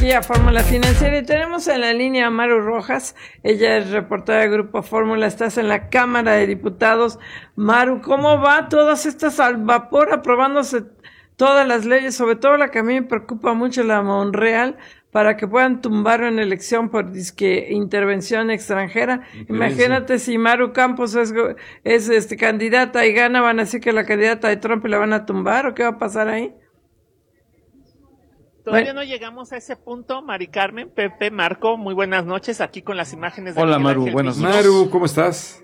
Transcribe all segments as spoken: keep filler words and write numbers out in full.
aquí a Fórmula Financiera y tenemos en la línea a Maru Rojas. Ella es reportera del Grupo Fórmula, estás en la Cámara de Diputados. Maru, ¿cómo va todas estas al vapor aprobándose todas las leyes, sobre todo la que a mí me preocupa mucho, la Monreal, para que puedan tumbar una elección por disque intervención extranjera? Imagínate si Maru Campos es, es este candidata y gana, van a decir que la candidata de Trump la van a tumbar, ¿o qué va a pasar ahí? Todavía no llegamos a ese punto, Mari Carmen, Pepe, Marco, muy buenas noches, aquí con las imágenes de Hola Miguel Maru, Ángel buenas Vigil. noches. Maru, ¿cómo estás?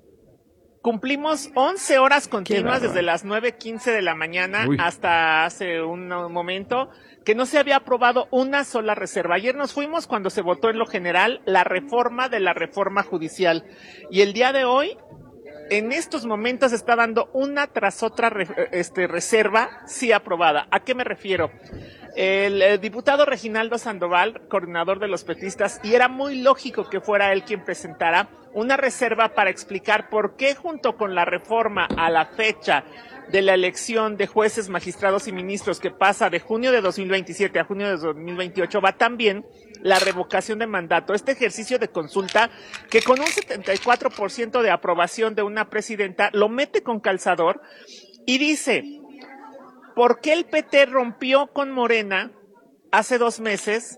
Cumplimos once horas continuas desde las nueve quince de la mañana Uy. hasta hace un momento que no se había aprobado una sola reserva. Ayer nos fuimos cuando se votó en lo general la reforma de la reforma judicial y el día de hoy, en estos momentos, está dando una tras otra este, reserva sí aprobada. ¿A qué me refiero? El, el diputado Reginaldo Sandoval, coordinador de los petistas, y era muy lógico que fuera él quien presentara una reserva para explicar por qué junto con la reforma a la fecha de la elección de jueces, magistrados y ministros que pasa de junio de dos mil veintisiete a junio de dos mil veintiocho va también la revocación de mandato, este ejercicio de consulta que con un setenta y cuatro por ciento de aprobación de una presidenta lo mete con calzador y dice: ¿por qué el P T rompió con Morena hace dos meses?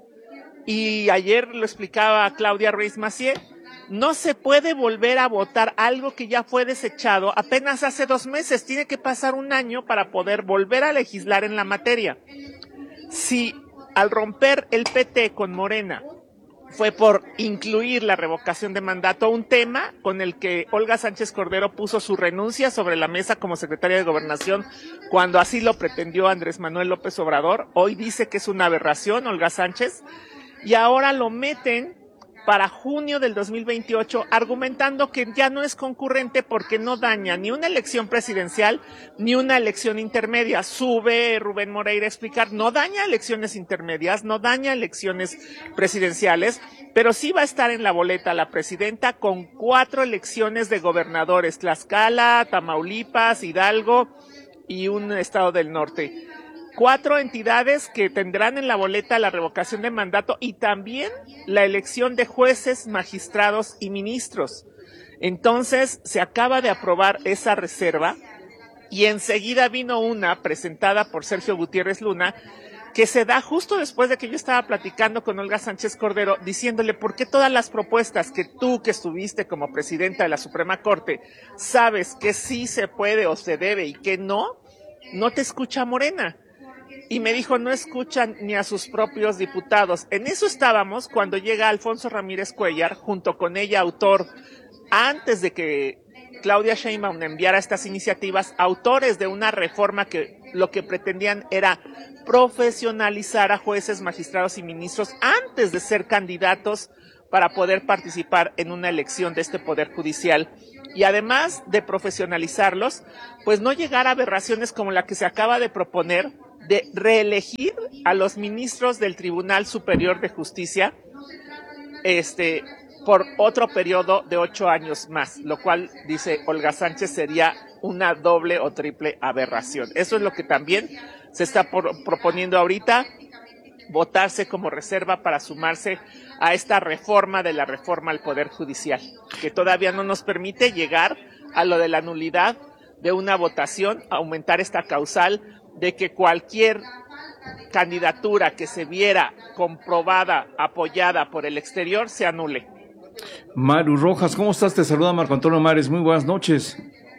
Y ayer lo explicaba Claudia Ruiz Massieu. No se puede volver a votar algo que ya fue desechado apenas hace dos meses. Tiene que pasar un año para poder volver a legislar en la materia. Si al romper el P T con Morena fue por incluir la revocación de mandato, un tema con el que Olga Sánchez Cordero puso su renuncia sobre la mesa como secretaria de Gobernación cuando así lo pretendió Andrés Manuel López Obrador. Hoy dice que es una aberración Olga Sánchez y ahora lo meten para junio del dos mil veintiocho, argumentando que ya no es concurrente porque no daña ni una elección presidencial ni una elección intermedia. Sube Rubén Moreira a explicar, no daña elecciones intermedias, no daña elecciones presidenciales, pero sí va a estar en la boleta la presidenta con cuatro elecciones de gobernadores: Tlaxcala, Tamaulipas, Hidalgo y un estado del norte. Cuatro entidades que tendrán en la boleta la revocación de mandato y también la elección de jueces, magistrados y ministros. Entonces, se acaba de aprobar esa reserva y enseguida vino una presentada por Sergio Gutiérrez Luna que se da justo después de que yo estaba platicando con Olga Sánchez Cordero, diciéndole por qué todas las propuestas que tú, que estuviste como presidenta de la Suprema Corte, sabes que sí se puede o se debe y que no, no te escucha Morena. Y me dijo, no escuchan ni a sus propios diputados. En eso estábamos cuando llega Alfonso Ramírez Cuellar, junto con ella autor, antes de que Claudia Sheinbaum enviara estas iniciativas, autores de una reforma que lo que pretendían era profesionalizar a jueces, magistrados y ministros antes de ser candidatos para poder participar en una elección de este Poder Judicial. Y además de profesionalizarlos, pues no llegar a aberraciones como la que se acaba de proponer, de reelegir a los ministros del Tribunal Superior de Justicia este, por otro periodo de ocho años más, lo cual, dice Olga Sánchez, sería una doble o triple aberración. Eso es lo que también se está por, proponiendo ahorita, votarse como reserva para sumarse a esta reforma de la reforma al Poder Judicial, que todavía no nos permite llegar a lo de la nulidad de una votación, aumentar esta causal de que cualquier candidatura que se viera comprobada, apoyada por el exterior, se anule. Maru Rojas, ¿cómo estás? Te saluda Marco Antonio Mares, muy buenas noches.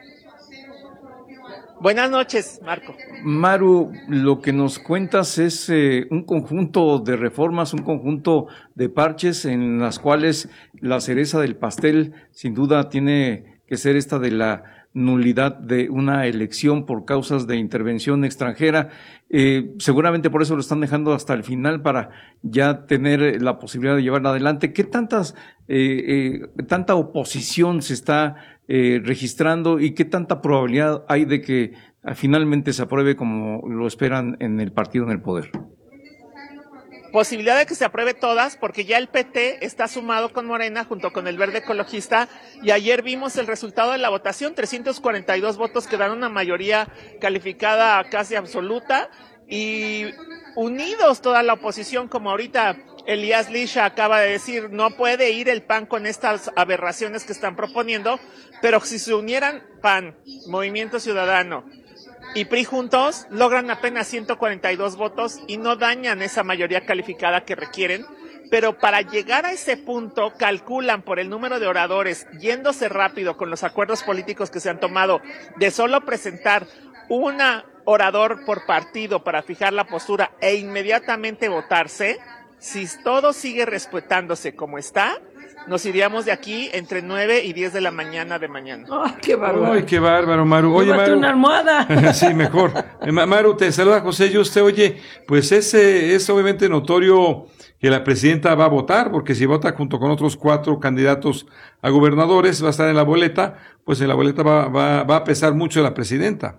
Buenas noches, Marco. Maru, lo que nos cuentas es eh, un conjunto de reformas, un conjunto de parches en las cuales la cereza del pastel sin duda tiene que ser esta de la nulidad de una elección por causas de intervención extranjera. Eh, seguramente por eso lo están dejando hasta el final para ya tener la posibilidad de llevarla adelante. ¿Qué tantas, eh, eh, tanta oposición se está eh, registrando y qué tanta probabilidad hay de que finalmente se apruebe como lo esperan en el partido en el poder? Posibilidad de que se apruebe todas, porque ya el P T está sumado con Morena junto con el Verde Ecologista, y ayer vimos el resultado de la votación, trescientos cuarenta y dos votos que dan una mayoría calificada casi absoluta, y unidos toda la oposición, como ahorita Elías Lisha acaba de decir, no puede ir el P A N con estas aberraciones que están proponiendo, pero si se unieran P A N, Movimiento Ciudadano y P R I juntos, logran apenas ciento cuarenta y dos votos y no dañan esa mayoría calificada que requieren. Pero para llegar a ese punto, calculan por el número de oradores, yéndose rápido con los acuerdos políticos que se han tomado, de solo presentar una orador por partido para fijar la postura e inmediatamente votarse. Si todo sigue respetándose como está, nos iríamos de aquí entre nueve y diez de la mañana de mañana. ¡Ay, qué bárbaro! ¡Ay, qué bárbaro, Maru! Oye, Llévate Maru. una almohada. Sí, mejor. Eh, Maru, te saluda José. Yo usted, oye, pues ese es obviamente notorio que la presidenta va a votar, porque si vota junto con otros cuatro candidatos a gobernadores, va a estar en la boleta, pues en la boleta va, va, va a pesar mucho la presidenta.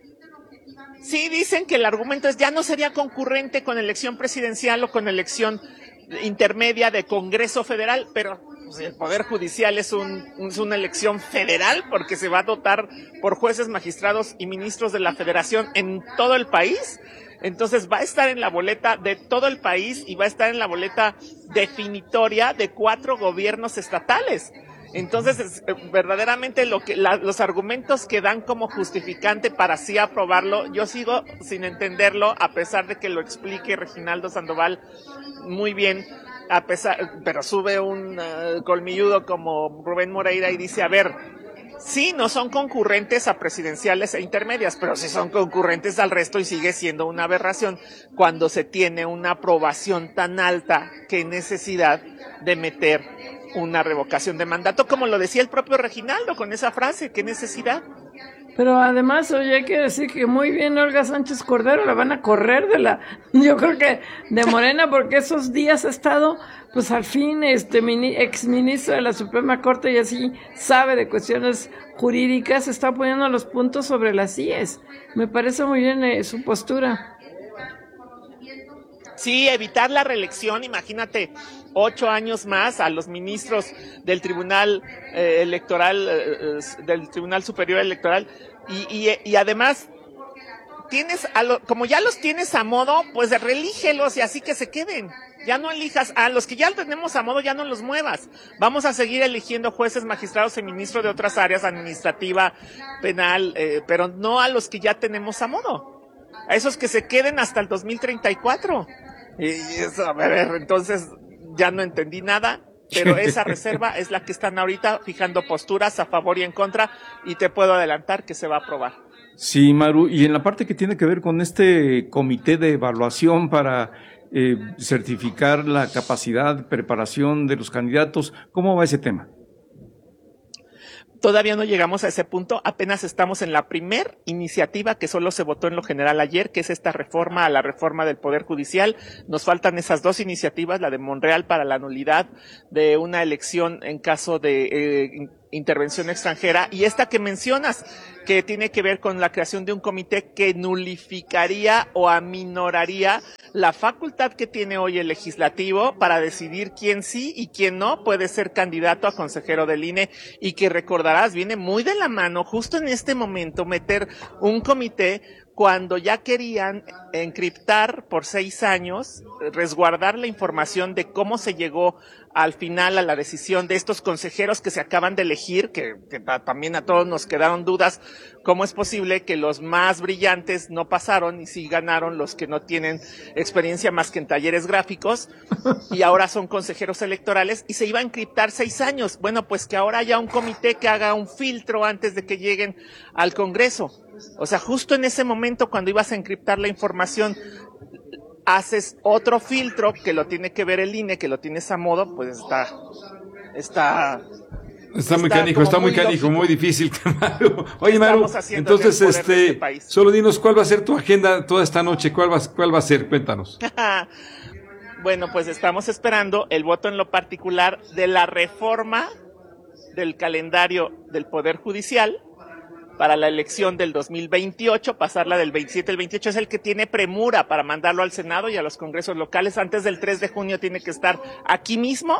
Sí, dicen que el argumento es ya no sería concurrente con elección presidencial o con elección intermedia de Congreso Federal, pero pues, el Poder Judicial es, un, es una elección federal porque se va a dotar por jueces, magistrados y ministros de la Federación en todo el país. Entonces va a estar en la boleta de todo el país y va a estar en la boleta definitoria de cuatro gobiernos estatales. Entonces, es, verdaderamente lo que la, los argumentos que dan como justificante para sí aprobarlo, yo sigo sin entenderlo, a pesar de que lo explique Reginaldo Sandoval muy bien, a pesar, pero sube un uh, colmilludo como Rubén Moreira y dice, a ver, sí, no son concurrentes a presidenciales e intermedias, pero sí son concurrentes al resto y sigue siendo una aberración cuando se tiene una aprobación tan alta que necesidad de meter una revocación de mandato, como lo decía el propio Reginaldo con esa frase, qué necesidad. Pero además, oye, hay que decir que muy bien Olga Sánchez Cordero la van a correr de la, yo creo que de Morena, porque esos días ha estado, pues al fin, este mini, ex ministro de la Suprema Corte y así sabe de cuestiones jurídicas, está poniendo los puntos sobre las íes. Me parece muy bien eh, su postura. Sí, evitar la reelección, imagínate, ocho años más a los ministros del Tribunal eh, Electoral, eh, del Tribunal Superior Electoral, y, y, y además, tienes a lo, como ya los tienes a modo, pues relígelos y así que se queden. Ya no elijas, a los que ya tenemos a modo ya no los muevas. Vamos a seguir eligiendo jueces, magistrados y ministros de otras áreas, administrativa, penal, eh, pero no a los que ya tenemos a modo. A esos que se queden hasta el dos mil treinta y cuatro. Y eso, a ver, entonces ya no entendí nada, pero esa reserva es la que están ahorita fijando posturas a favor y en contra, y te puedo adelantar que se va a aprobar. Sí, Maru, y en la parte que tiene que ver con este comité de evaluación para eh, certificar la capacidad de preparación de los candidatos, ¿cómo va ese tema? Todavía no llegamos a ese punto, apenas estamos en la primer iniciativa que solo se votó en lo general ayer, que es esta reforma a la reforma del Poder Judicial. Nos faltan esas dos iniciativas, la de Monreal para la nulidad de una elección en caso de eh, intervención extranjera, y esta que mencionas, que tiene que ver con la creación de un comité que nulificaría o aminoraría la facultad que tiene hoy el legislativo para decidir quién sí y quién no puede ser candidato a consejero del I N E, y que recordarás, viene muy de la mano justo en este momento meter un comité cuando ya querían encriptar por seis años, resguardar la información de cómo se llegó al final a la decisión de estos consejeros que se acaban de elegir, que, que también a todos nos quedaron dudas, cómo es posible que los más brillantes no pasaron y sí ganaron los que no tienen experiencia más que en talleres gráficos, y ahora son consejeros electorales, y se iba a encriptar seis años. Bueno, pues que ahora haya un comité que haga un filtro antes de que lleguen al Congreso. O sea, justo en ese momento cuando ibas a encriptar la información, haces otro filtro que lo tiene que ver el I N E, que lo tienes a modo, pues está, está, está muy canijo, está muy canijo, muy difícil, Maru. Oye, Maru, entonces, este, este solo dinos cuál va a ser tu agenda toda esta noche, cuál va, cuál va a ser, cuéntanos. Bueno, pues estamos esperando el voto en lo particular de la reforma del calendario del Poder Judicial para la elección del dos mil veintiocho, pasarla del veintisiete al veintiocho, es el que tiene premura para mandarlo al Senado y a los congresos locales. Antes del tres de junio tiene que estar aquí mismo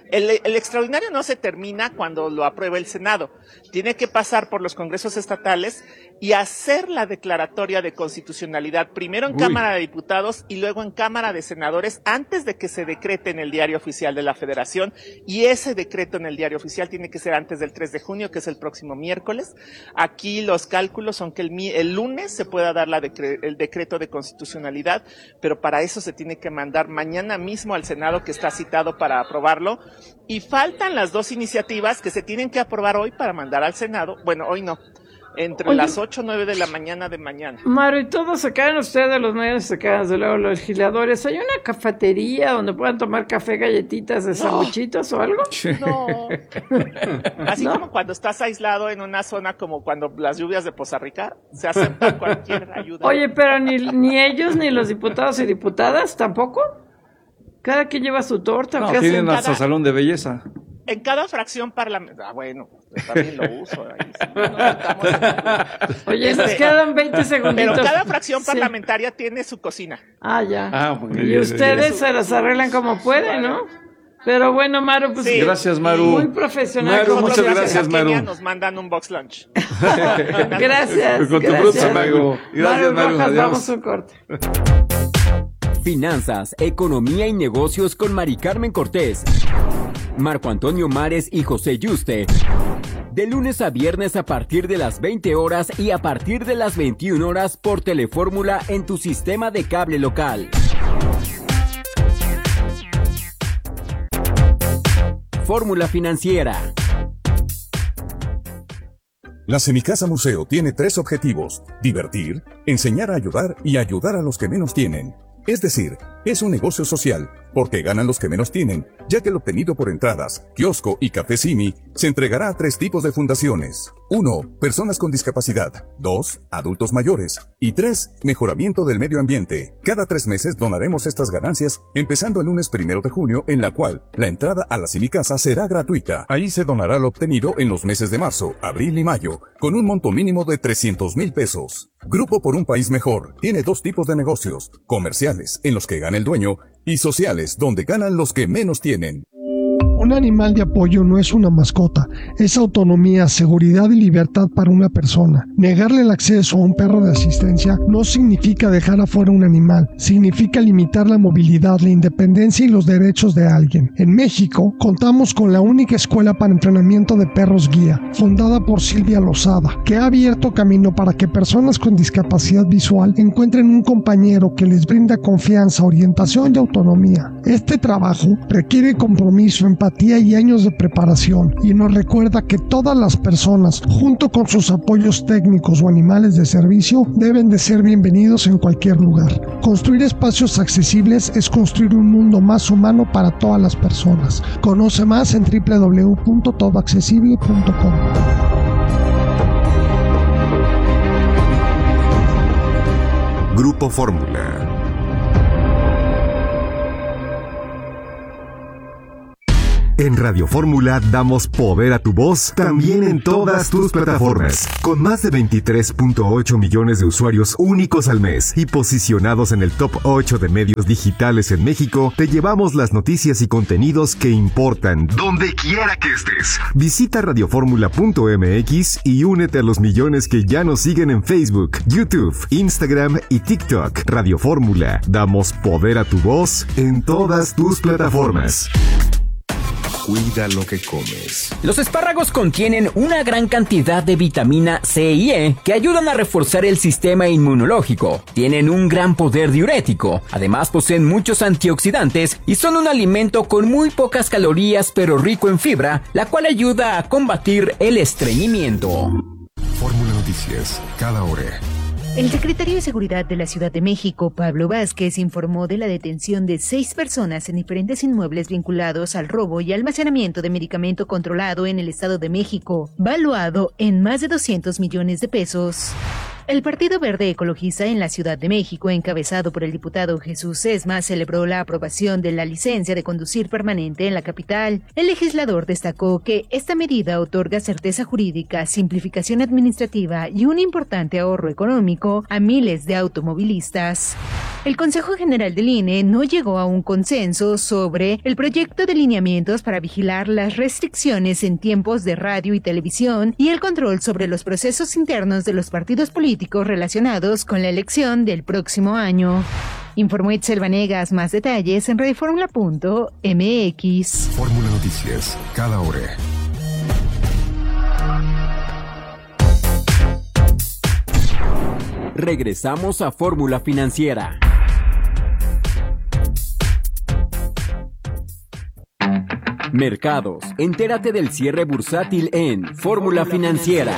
El, el extraordinario no se termina cuando lo aprueba el Senado. Tiene que pasar por los congresos estatales y hacer la declaratoria de constitucionalidad, primero en Uy. Cámara de Diputados y luego en Cámara de Senadores, antes de que se decrete en el Diario Oficial de la Federación. Y ese decreto en el Diario Oficial tiene que ser antes del tres de junio, que es el próximo miércoles. Aquí los cálculos son que el, el lunes se pueda dar la decre, el decreto de constitucionalidad, pero para eso se tiene que mandar mañana mismo al Senado, que está citado para aprobarlo. Y faltan las dos iniciativas que se tienen que aprobar hoy para mandar al Senado. Bueno, hoy no. Entre Oye, las ocho o nueve de la mañana de mañana. Maru, ¿y todos se quedan ustedes, los medios se quedan desde luego los legisladores? ¿Hay una cafetería donde puedan tomar café, galletitas de no. sanguchitos o algo? No. Así ¿No? como cuando estás aislado en una zona como cuando las lluvias de Poza Rica, se acepta cualquier ayuda. Oye, pero ni, ni ellos, ni los diputados y diputadas, ¿tampoco? Cada quien lleva su torta. No, tienen hasta cada... salón de belleza. En cada fracción parlamentaria. Ah, bueno, también lo uso. Ahí, sí, no, estamos... Oye, este... nos quedan veinte segunditos. Pero cada fracción parlamentaria sí. tiene su cocina. Ah, ya. Ah, porque y ustedes se las arreglan como pueden, ¿no? Pero bueno, Maru, pues... Sí. Gracias, Maru. Muy profesional. Maru, muchas gracias, gracias Maru. Nos mandan un box lunch. Gracias. Con tu gracias. Maru. Gracias, Maru. Maru. Vamos a un corte. Finanzas, economía y negocios con Mari Carmen Cortés, Marco Antonio Mares y José Yuste. De lunes a viernes a partir de las veinte horas y a partir de las veintiuna horas por Telefórmula en tu sistema de cable local. Fórmula Financiera. La Semicasa Museo tiene tres objetivos: divertir, enseñar a ayudar y ayudar a los que menos tienen. Es decir, es un negocio social, porque ganan los que menos tienen, ya que lo obtenido por entradas, kiosco y café Simi se entregará a tres tipos de fundaciones. uno. Personas con discapacidad. dos. Adultos mayores. Y tres. Mejoramiento del medio ambiente. Cada tres meses donaremos estas ganancias, empezando el lunes primero de junio, en la cual la entrada a la Semicasa será gratuita. Ahí se donará lo obtenido en los meses de marzo, abril y mayo, con un monto mínimo de trescientos mil pesos. Grupo por un País Mejor tiene dos tipos de negocios: comerciales, en los que gana el dueño, y sociales, donde ganan los que menos tienen. Un animal de apoyo no es una mascota, es autonomía, seguridad y libertad para una persona. Negarle el acceso a un perro de asistencia no significa dejar afuera un animal, significa limitar la movilidad, la independencia y los derechos de alguien. En México, contamos con la única escuela para entrenamiento de perros guía, fundada por Silvia Lozada, que ha abierto camino para que personas con discapacidad visual encuentren un compañero que les brinda confianza, orientación y autonomía. Este trabajo requiere compromiso, empatía y años de preparación, y nos recuerda que todas las personas, junto con sus apoyos técnicos o animales de servicio, deben de ser bienvenidos en cualquier lugar. Construir espacios accesibles es construir un mundo más humano para todas las personas. Conoce más en doble u doble u doble u punto todo accesible punto com. Grupo Fórmula. En Radio Fórmula damos poder a tu voz también en todas tus plataformas. Con más de veintitrés punto ocho millones de usuarios únicos al mes y posicionados en el top ocho de medios digitales en México, te llevamos las noticias y contenidos que importan donde quiera que estés. Visita radioformula punto m x y únete a los millones que ya nos siguen en Facebook, YouTube, Instagram y TikTok. Radio Fórmula, damos poder a tu voz en todas tus plataformas. Cuida lo que comes. Los espárragos contienen una gran cantidad de vitamina C y E que ayudan a reforzar el sistema inmunológico. Tienen un gran poder diurético. Además poseen muchos antioxidantes y son un alimento con muy pocas calorías pero rico en fibra, la cual ayuda a combatir el estreñimiento. Fórmula Noticias, cada hora. El secretario de Seguridad de la Ciudad de México, Pablo Vázquez, informó de la detención de seis personas en diferentes inmuebles vinculados al robo y almacenamiento de medicamento controlado en el Estado de México, valuado en más de doscientos millones de pesos. El Partido Verde Ecologista en la Ciudad de México, encabezado por el diputado Jesús Sesma, celebró la aprobación de la licencia de conducir permanente en la capital. El legislador destacó que esta medida otorga certeza jurídica, simplificación administrativa y un importante ahorro económico a miles de automovilistas. El Consejo General del I N E no llegó a un consenso sobre el proyecto de lineamientos para vigilar las restricciones en tiempos de radio y televisión y el control sobre los procesos internos de los partidos políticos relacionados con la elección del próximo año. Informó Itzel Vanegas. Más detalles en radioformula punto m x. Fórmula Noticias, cada hora. Regresamos a Fórmula Financiera. Mercados. Entérate del cierre bursátil en Fórmula Financiera.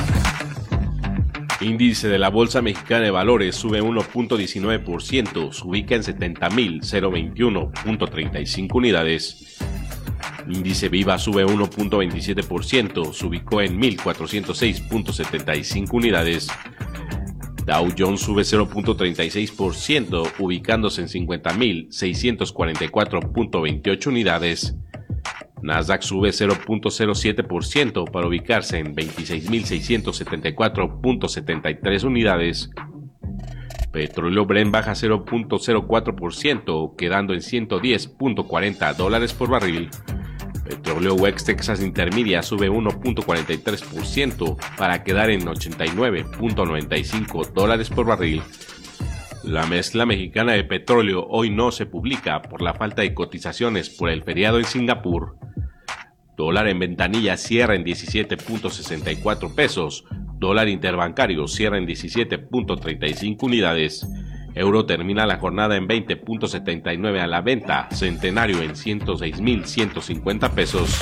Índice de la Bolsa Mexicana de Valores sube uno punto diecinueve por ciento, se ubica en setenta mil veintiuno punto treinta y cinco unidades. Índice Viva sube uno punto veintisiete por ciento, se ubicó en mil cuatrocientos seis punto setenta y cinco unidades. Dow Jones sube cero punto treinta y seis por ciento, ubicándose en cincuenta mil seiscientos cuarenta y cuatro punto veintiocho unidades. Nasdaq sube cero punto cero siete por ciento para ubicarse en veintiséis mil seiscientos setenta y cuatro punto setenta y tres unidades. Petróleo Brent baja cero punto cero cuatro por ciento, quedando en ciento diez punto cuarenta dólares por barril. Petróleo West Texas Intermedia sube uno punto cuarenta y tres por ciento para quedar en ochenta y nueve punto noventa y cinco dólares por barril. La mezcla mexicana de petróleo hoy no se publica por la falta de cotizaciones por el feriado en Singapur. Dólar en ventanilla cierra en diecisiete punto sesenta y cuatro pesos. Dólar interbancario cierra en diecisiete punto treinta y cinco unidades. Euro termina la jornada en veinte punto setenta y nueve a la venta. Centenario en ciento seis mil ciento cincuenta pesos.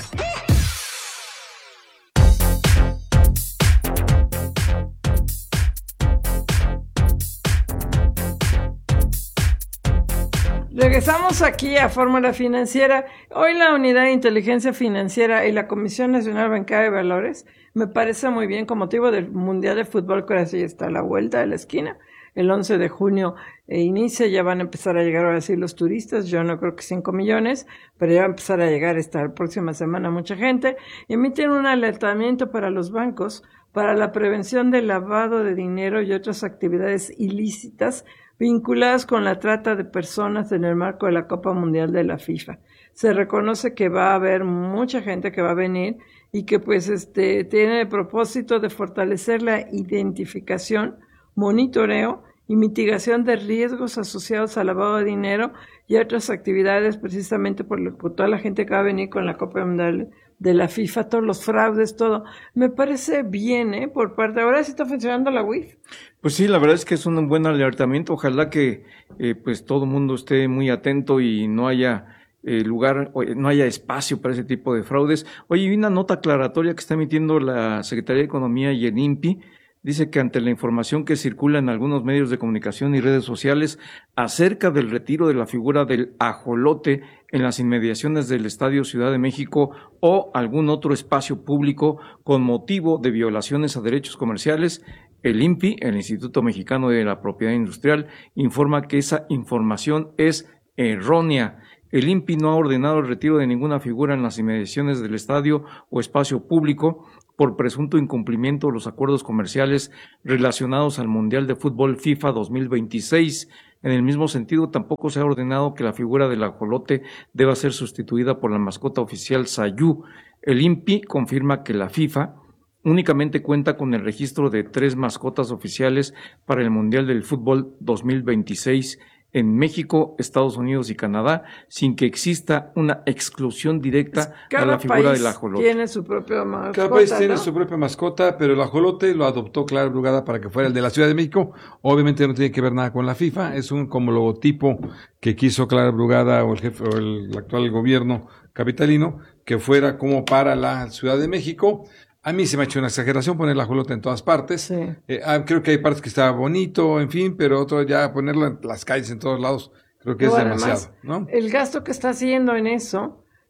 Regresamos aquí a Fórmula Financiera. Hoy la Unidad de Inteligencia Financiera y la Comisión Nacional Bancaria de Valores me parece muy bien con motivo del Mundial de Fútbol que ahora sí está a la vuelta de la esquina. El once de junio eh, inicia, ya van a empezar a llegar ahora sí los turistas, yo no creo que cinco millones, pero ya va a empezar a llegar esta próxima semana mucha gente. Emiten un alertamiento para los bancos para la prevención del lavado de dinero y otras actividades ilícitas vinculadas con la trata de personas en el marco de la Copa Mundial de la FIFA. Se reconoce que va a haber mucha gente que va a venir y que pues este tiene el propósito de fortalecer la identificación, monitoreo y mitigación de riesgos asociados al lavado de dinero y otras actividades precisamente por, lo, por toda la gente que va a venir con la Copa Mundial de la FIFA, todos los fraudes, todo. Me parece bien, ¿eh? Por parte, ahora sí está funcionando la U I F. Pues sí, la verdad es que es un buen alertamiento. Ojalá que eh, pues todo el mundo esté muy atento y no haya eh, lugar, no haya espacio para ese tipo de fraudes. Oye, y una nota aclaratoria que está emitiendo la Secretaría de Economía y el I N P I. Dice que ante la información que circula en algunos medios de comunicación y redes sociales acerca del retiro de la figura del ajolote en las inmediaciones del Estadio Ciudad de México o algún otro espacio público con motivo de violaciones a derechos comerciales, el I N P I, el Instituto Mexicano de la Propiedad Industrial, informa que esa información es errónea. El I N P I no ha ordenado el retiro de ninguna figura en las inmediaciones del estadio o espacio público por presunto incumplimiento de los acuerdos comerciales relacionados al Mundial de Fútbol FIFA dos mil veintiséis. En el mismo sentido, tampoco se ha ordenado que la figura del ajolote deba ser sustituida por la mascota oficial Sayú. El I N P I confirma que la FIFA únicamente cuenta con el registro de tres mascotas oficiales para el Mundial del Fútbol dos mil veintiséis en México, Estados Unidos y Canadá, sin que exista una exclusión directa a la figura del ajolote. Tiene su propia mascota. Cada país ¿no? tiene su propia mascota, pero el ajolote lo adoptó Clara Brugada para que fuera el de la Ciudad de México. Obviamente no tiene que ver nada con la FIFA, es un como logotipo que quiso Clara Brugada o el jefe o el actual gobierno capitalino que fuera como para la Ciudad de México. A mí se me ha hecho una exageración poner la ajolote en todas partes. Sí. Eh, ah, creo que hay partes que está bonito, en fin, pero otro ya ponerlo en las calles en todos lados, creo que no, es además, demasiado, ¿no? El gasto que está haciendo en eso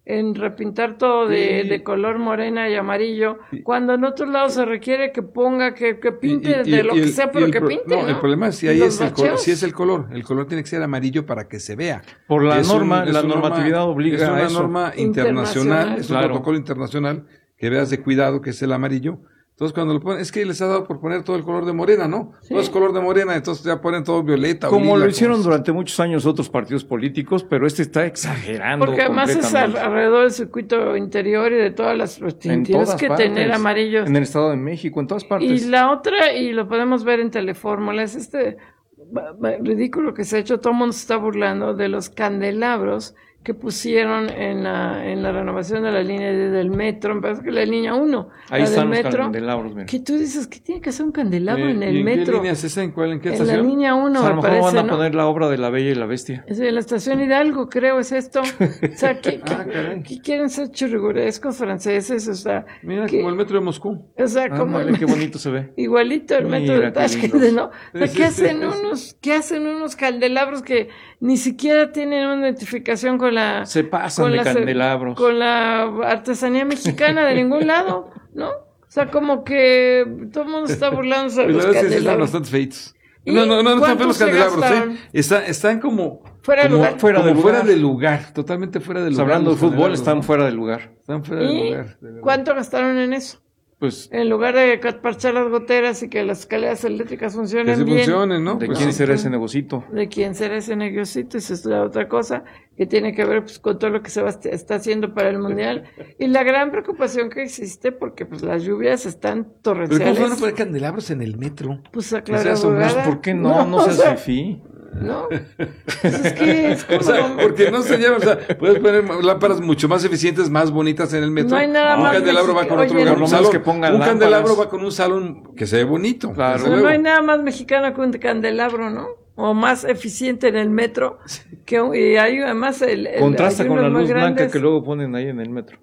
en repintar todo de, Sí. de color morena y amarillo, cuando en otros lados se requiere que ponga, que, que pinte Y- y- de lo y que el- sea, y pero el que pro- pinte, no, ¿no? el problema es si Y ahí los es el color, bacheos. si es el color, el color tiene que ser amarillo para que se vea. Por la Es norma, un- es la una norma- normatividad obliga es una a eso. norma internacional, Internacional. es un Claro. protocolo internacional que veas de cuidado, que es el amarillo. Entonces cuando lo ponen, es que les ha dado por poner todo el color de morena, ¿no? Todo es color de morena, entonces ya ponen todo violeta. o Como lila, lo hicieron como- durante muchos años otros partidos políticos, pero este está exagerando. Porque además es al- completamente. alrededor del circuito interior y de todas las... pues, En tienes todas que partes. tener amarillos. En el Estado de México, en todas partes. Y la otra, y lo podemos ver en Telefórmula, es este ba- ba- ridículo que se ha hecho, todo el mundo se está burlando de los candelabros que pusieron en la, en la renovación de la línea de- del metro, me parece que la línea uno, Ahí la del están los metro, candelabros, mira. que tú dices, ¿qué tiene que hacer un candelabro Eh, en ¿y el en metro? qué línea es esa? ¿En cuál? ¿En qué En la estación? línea uno, O sea, a lo me mejor parece, van a ¿no? poner la obra de La Bella y la Bestia. Es en la estación Hidalgo, creo, es esto. O sea, que, Ah, caray. que quieren ser churrigurescos franceses, o sea, Mira, que- como el metro de Moscú. o sea, como Ándale, qué bonito se ve. igualito el metro Mira, de qué Tashkent, lindos. ¿no? O sea, Sí, ¿qué sí, hacen sí, sí. unos, qué hacen unos candelabros que ni siquiera tienen una identificación con la Se pasan con de la ce- candelabros. con la artesanía mexicana de ningún lado, ¿no? O sea, como que todo el mundo está burlándose de Pues la los verdad es que sí están candelabros. bastante feitos. ¿Y No, no, no, no están cuántos feos los se candelabros, gastaron? ¿eh? Está- están como... Fuera de como- lugar. Fuera como de fuera lugar. de lugar, totalmente fuera de Pues lugar. hablando de los fútbol, candelabros, están ¿no? fuera de lugar. Están fuera de ¿Y lugar. de verdad. cuánto gastaron en eso? Pues, En lugar de parchar las goteras y que las escaleras eléctricas Que funcionen sí bien. funcionen, ¿no? ¿de Pues quién sí. será ese negocito? De quién será ese negociito, esa es la otra cosa que tiene que ver pues, con todo lo que se va, está haciendo para el mundial y la gran preocupación que existe porque pues las lluvias están Pero ¿cómo torrenciales. van a poner candelabros en el metro? Pues a O clara sea, son- abogada. ¿Por qué no? No, o seas sea, fifí. no. Pues es que es como O sea, porque no se lleva, o sea, puedes poner lámparas mucho más eficientes, más bonitas en el metro. No hay nada un más candelabro va mexicano. con otro Oye, lugar, por un lo menos salón. que pongan un candelabro lámparas. va con un salón que se ve bonito. Claro. desde Pero no luego. hay nada más mexicano que un candelabro, ¿no? O más eficiente en el metro que un- y hay además el, el Contrasta hay con la unos más luz blanca grandes. que luego ponen ahí en el metro.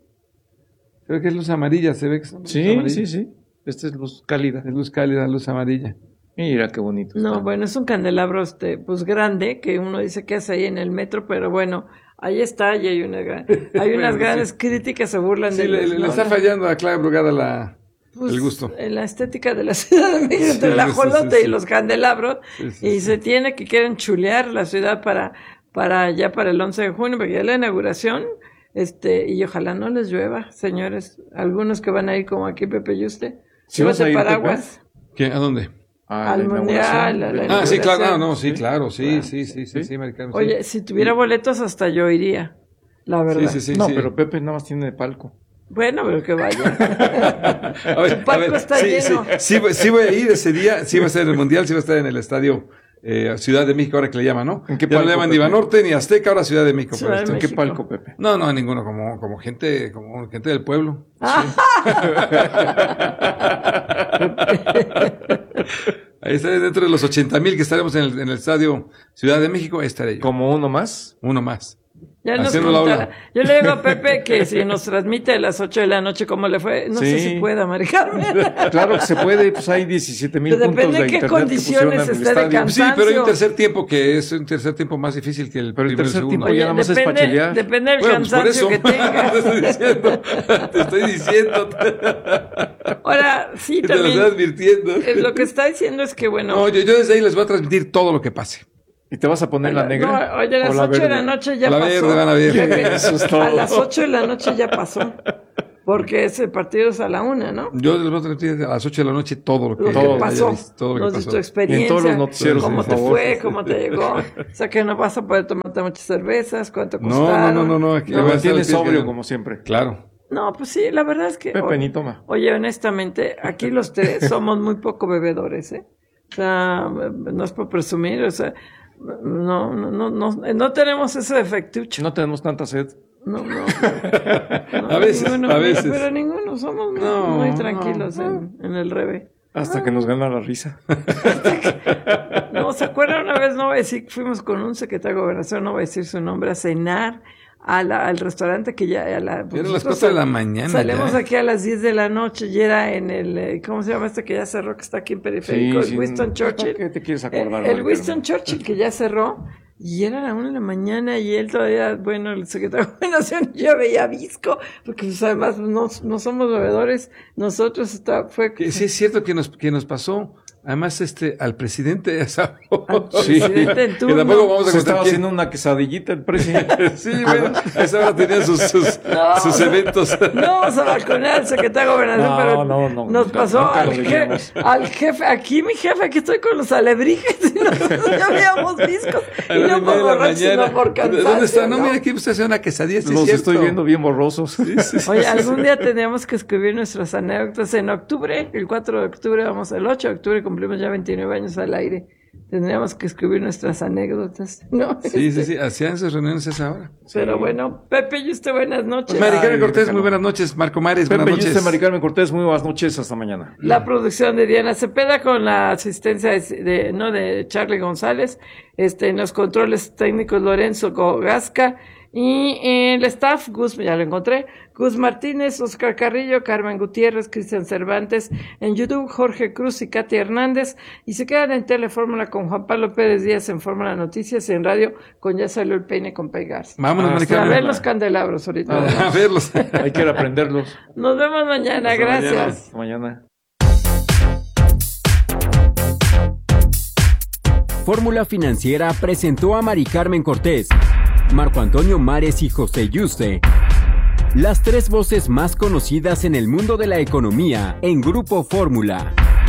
Creo que es luz amarilla, se ve que es luz Sí, amarilla. sí, sí. Esta es luz cálida. Es luz cálida, luz amarilla. Mira qué bonito. No, está. bueno, es un candelabro este, pues grande, que uno dice que hace ahí en el metro, pero bueno, ahí está y hay, una gran- hay unas Bueno, grandes sí. críticas, se burlan Sí, de le, los- le- le ¿no? está fallando a Clara Brugada la, Pues, el gusto. en la estética de la Ciudad de México, entre Sí, el sí, ajolote sí, sí. y los candelabros, Sí, sí, y sí. se tiene que quieren chulear la ciudad para, para ya para el once de junio, porque ya es la inauguración, este, y ojalá no les llueva, señores, algunos que van a ir como aquí Pepe y usted, ¿Sí vas a llévate ir, paraguas ¿Qué? ¿A dónde? Ah, al la mundial, inauguración. a la Ah, sí, claro, inauguración. no, no, sí, Sí. claro, sí, Claro. sí, sí, sí, sí, americano, sí. Oye, si tuviera boletos hasta yo iría, la verdad. Sí, sí, sí. No, sí. pero Pepe nada más tiene de palco. Bueno, pero que vaya. A ver, El palco a ver, está sí, lleno. Sí, sí, voy- sí voy a ir ese día, sí va a estar en el Mundial, sí va a estar en el estadio eh, Ciudad de México, ahora que le llaman, ¿no? ¿En qué Ya no palco, le llaman Pepe? ni Banorte ni Azteca, ahora Ciudad de México. Ciudad por esto. de ¿En qué México. palco, Pepe? No, no, ninguno, como, como gente, como gente del pueblo. Ahí estaré dentro de los ochenta mil que estaremos en el, en el estadio Ciudad de México, ahí estaré yo. ¿Como uno más? Uno más. Ya nos Haciendo la contará. ola. Yo le digo a Pepe que si nos transmite a las ocho de la noche cómo le fue, no sé Sí. si pueda, Mari Carmen. Claro que se puede, pues hay diecisiete mil Pero puntos depende de de qué internet que pusieron condiciones en el esté de estadio. can- Sí, pero hay un Cansancio. tercer tiempo que es un tercer tiempo más difícil que el Pero el primero y tercer segundo. tiempo ya nada más es depende, pachelear. depende del Bueno, pues por cansancio eso que te tengas. estoy diciendo, te estoy diciendo, Ahora, sí, te lo también. estoy advirtiendo. eh, Lo que está diciendo es que, bueno. No, yo, yo desde ahí les voy a transmitir todo lo que pase. ¿Y te vas a poner la negra? No, oye, a las o la ocho de la verde? noche ya A la pasó. verde van a ver. Pepe, Eso es todo. a las ocho de la noche ya pasó. Porque ese partido es a la una, ¿no? Yo les voy a transmitir a las ocho de la noche todo lo que, Lo que Todo. haya pasó, visto, todo lo que nos pasó. tu experiencia, Y en todos los noticieros, cómo por te favor. fue, cómo te llegó, o sea que no vas a poder tomarte muchas cervezas, cuánto No, costaron. no, no, no, aquí Lo voy a estar mantienes al pie sobrio del- como siempre. Claro. No, pues sí, la verdad es que, Pepe, oye, ni toma. oye, honestamente, aquí los tres somos muy poco bebedores, ¿eh? O sea, no es por presumir, o sea, no, no, no, no, no tenemos ese defectucho. No tenemos tanta sed. No, no. A veces, a veces. Pero ninguno, somos muy, No, muy no, tranquilos En, en el reve. Hasta que nos gana la risa. No, ¿se acuerdan una vez? No voy a decir, fuimos con un secretario de gobernación, no voy a decir su nombre, a cenar a la, al restaurante que ya... A la, pues Eran las nosotros cuatro de la mañana Salimos ya. aquí a las diez de la noche y era en el... eh, ¿Cómo se llama este que ya cerró, que está aquí en Periférico? Sí, el sí. Winston ¿Por Churchill. qué te quieres acordar, El, el Mari Winston Carmen? Churchill que ya cerró. Y era la una de la mañana y él todavía, bueno, el secretario de Gobernación, yo veía visco, porque pues, además no, no somos bebedores, nosotros está, fue... Que, sí es cierto que nos, que nos pasó, además este, al presidente, ya sabes. Al presidente en turno. Que tampoco vamos a estar haciendo una quesadillita el presidente. Sí, bueno, a esa hora tenía sus, sus, no, sus eventos. No vamos a balconear al secretario de Gobernación, no, pero no, no, nos no, pasó no, al, jefe, al jefe, aquí mi jefe, aquí estoy con los alebrijes, y nosotros ya veíamos viscos, y no por borrachos, sino por cansancio. ¿Dónde está? No, ¿no? mira, aquí usted hace una quesadilla, sí, los cierto. Estoy viendo bien borrosos. Sí, sí, sí, Oye, sí, algún sí. día teníamos que escribir nuestras anécdotas en octubre, el cuatro de octubre, vamos, el ocho de octubre cumplimos ya veintinueve años al aire. Tendríamos que escribir nuestras anécdotas, ¿no? Sí, sí, sí, hacían esas reuniones a esa hora. Pero sí. bueno, Pepe y usted, buenas noches. Pues Mari Carmen Cortés, déjalo. muy buenas noches. Marco Mares, Pepe buenas y noches. usted, Mari Carmen Cortés, muy buenas noches, hasta mañana. La producción de Diana Cepeda con la asistencia de, de no de Charlie González, este en los controles técnicos Lorenzo Gasca y el staff Gus, ya lo encontré, Gus Martínez, Oscar Carrillo, Carmen Gutiérrez, Cristian Cervantes, en YouTube Jorge Cruz y Katy Hernández, y se quedan en Telefórmula con Juan Pablo Pérez Díaz en Fórmula Noticias y en radio con Ya Salió el Peine con Peigarza. Vámonos, Mari A Carmen. ver los candelabros ahorita. A, a verlos. Hay que ir a aprenderlos. Nos vemos mañana, Hasta gracias. Mañana. Fórmula Financiera presentó a Mari Carmen Cortés, Marco Antonio Mares y José Yuste, las tres voces más conocidas en el mundo de la economía en Grupo Fórmula.